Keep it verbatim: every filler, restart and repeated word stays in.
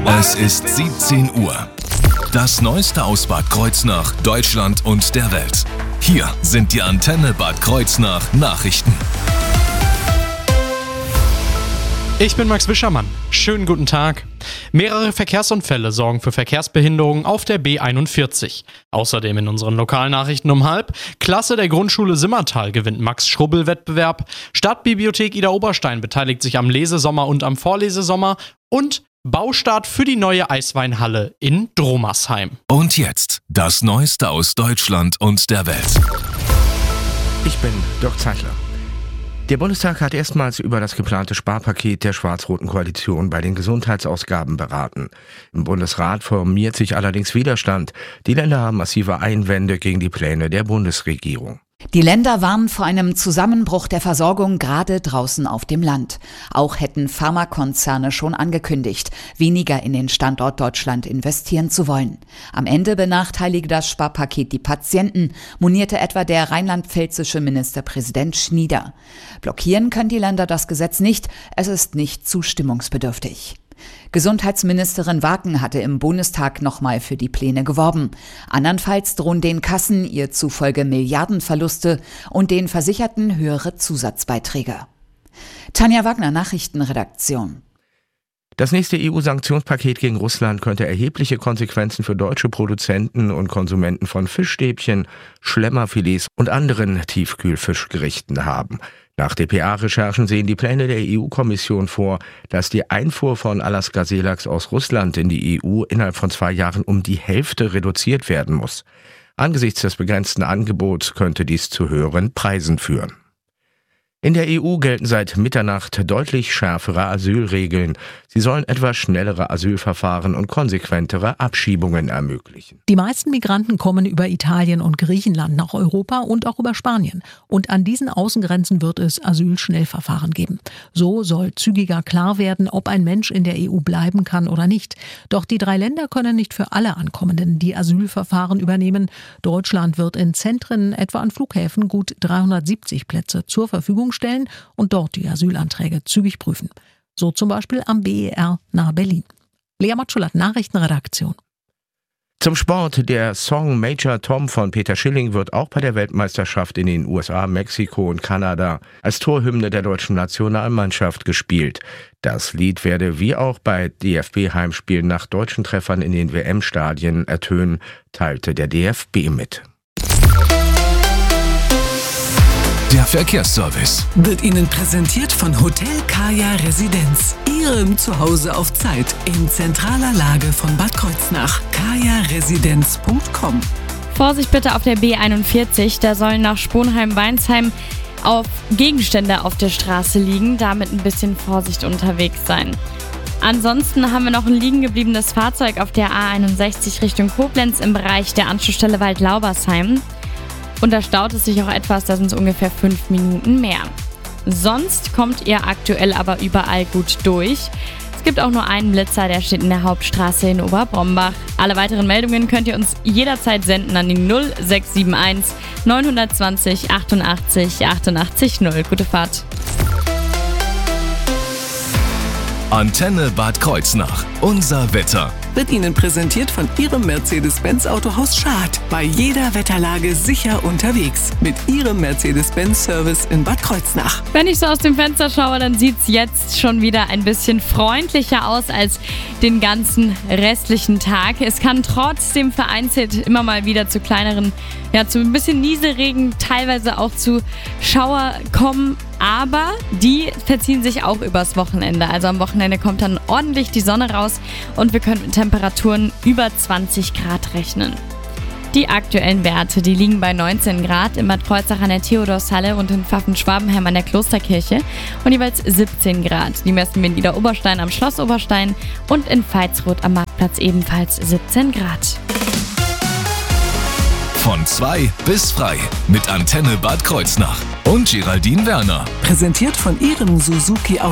Es ist siebzehn Uhr. Das Neueste aus Bad Kreuznach, Deutschland und der Welt. Hier sind die Antenne Bad Kreuznach Nachrichten. Ich bin Max Wischermann. Schönen guten Tag. Mehrere Verkehrsunfälle sorgen für Verkehrsbehinderungen auf der B einundvierzig. Außerdem in unseren Lokalnachrichten um halb: Klasse der Grundschule Simmertal gewinnt Max-Schrubbel-Wettbewerb, Stadtbibliothek Ida Oberstein beteiligt sich am Lesesommer und am Vorlesesommer und Baustart für die neue Eisweinhalle in Dromersheim. Und jetzt das Neueste aus Deutschland und der Welt. Ich bin Dirk Zeitler. Der Bundestag hat erstmals über das geplante Sparpaket der schwarz-roten Koalition bei den Gesundheitsausgaben beraten. Im Bundesrat formiert sich allerdings Widerstand. Die Länder haben massive Einwände gegen die Pläne der Bundesregierung. Die Länder warnen vor einem Zusammenbruch der Versorgung gerade draußen auf dem Land. Auch hätten Pharmakonzerne schon angekündigt, weniger in den Standort Deutschland investieren zu wollen. Am Ende benachteilige das Sparpaket die Patienten, monierte etwa der rheinland-pfälzische Ministerpräsident Schnieder. Blockieren können die Länder das Gesetz nicht, es ist nicht zustimmungsbedürftig. Gesundheitsministerin Waken hatte im Bundestag nochmal für die Pläne geworben. Andernfalls drohen den Kassen ihr zufolge Milliardenverluste und den Versicherten höhere Zusatzbeiträge. Tanja Wagner, Nachrichtenredaktion. Das nächste E U-Sanktionspaket gegen Russland könnte erhebliche Konsequenzen für deutsche Produzenten und Konsumenten von Fischstäbchen, Schlemmerfilets und anderen Tiefkühlfischgerichten haben. Nach D P A-Recherchen sehen die Pläne der E U-Kommission vor, dass die Einfuhr von Alaska-Seelachs aus Russland in die E U innerhalb von zwei Jahren um die Hälfte reduziert werden muss. Angesichts des begrenzten Angebots könnte dies zu höheren Preisen führen. In der E U gelten seit Mitternacht deutlich schärfere Asylregeln. Sie sollen etwa schnellere Asylverfahren und konsequentere Abschiebungen ermöglichen. Die meisten Migranten kommen über Italien und Griechenland nach Europa und auch über Spanien. Und an diesen Außengrenzen wird es Asylschnellverfahren geben. So soll zügiger klar werden, ob ein Mensch in der E U bleiben kann oder nicht. Doch die drei Länder können nicht für alle Ankommenden die Asylverfahren übernehmen. Deutschland wird in Zentren, etwa an Flughäfen, gut dreihundertsiebzig Plätze zur Verfügung stellen und dort die Asylanträge zügig prüfen. So zum Beispiel am B E R nahe Berlin. Lea Matschulat, Nachrichtenredaktion. Zum Sport. Der Song Major Tom von Peter Schilling wird auch bei der Weltmeisterschaft in den U S A, Mexiko und Kanada als Torhymne der deutschen Nationalmannschaft gespielt. Das Lied werde wie auch bei D F B-Heimspielen nach deutschen Treffern in den W M-Stadien ertönen, teilte der D F B mit. Der Verkehrsservice wird Ihnen präsentiert von Hotel Kaya Residenz. Ihrem Zuhause auf Zeit in zentraler Lage von Bad Kreuznach. kaya residenz punkt com. Vorsicht bitte auf der B einundvierzig, da sollen nach Sponheim-Weinsheim auf Gegenstände auf der Straße liegen, damit ein bisschen Vorsicht unterwegs sein. Ansonsten haben wir noch ein liegen gebliebenes Fahrzeug auf der A einundsechzig Richtung Koblenz im Bereich der Anschlussstelle Waldlaubersheim. Und da staut es sich auch etwas, da sind es ungefähr fünf Minuten mehr. Sonst kommt ihr aktuell aber überall gut durch. Es gibt auch nur einen Blitzer, der steht in der Hauptstraße in Oberbrombach. Alle weiteren Meldungen könnt ihr uns jederzeit senden an die null sechs sieben eins neun zwei null achtundachtzig achtundachtzig null. Gute Fahrt. Antenne Bad Kreuznach. Unser Wetter wird Ihnen präsentiert von Ihrem Mercedes-Benz Autohaus Schad. Bei jeder Wetterlage sicher unterwegs. Mit Ihrem Mercedes-Benz-Service in Bad Kreuznach. Wenn ich so aus dem Fenster schaue, dann sieht es jetzt schon wieder ein bisschen freundlicher aus als den ganzen restlichen Tag. Es kann trotzdem vereinzelt immer mal wieder zu kleineren, ja zu ein bisschen Nieselregen, teilweise auch zu Schauer kommen. Aber die verziehen sich auch übers Wochenende. Also am Wochenende kommt dann ordentlich die Sonne raus und wir können mit Temperaturen über zwanzig Grad rechnen. Die aktuellen Werte, die liegen bei neunzehn Grad in Bad Kreuznach an der Theodorshalle und in Pfaffen-Schwabenheim an der Klosterkirche und jeweils siebzehn Grad. Die messen wir in Ida Oberstein am Schloss Oberstein und in Veitsroth am Marktplatz ebenfalls siebzehn Grad. Von zwei bis frei mit Antenne Bad Kreuznach und Geraldine Werner. Präsentiert von Ihrem Suzuki